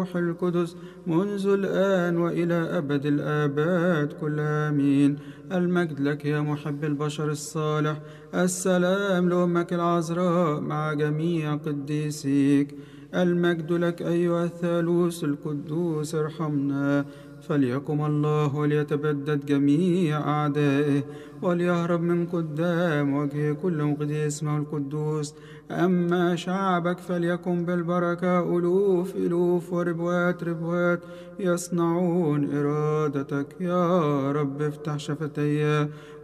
القدس منذ الآن وإلى أبد الآباد كلها آمين. المجد لك يا محب البشر الصالح، السلام لأمك العذراء مع جميع قديسيك. المجد لك أيها الثالوث القدوس، ارحمنا. فليقم الله وليتبدد جميع أعدائه، وليهرب من قدام وجه كل مقدس اسمه القدوس. أما شعبك فليكن بالبركة ألوف ألوف وربوات ربوات يصنعون إرادتك. يا رب افتح شفتي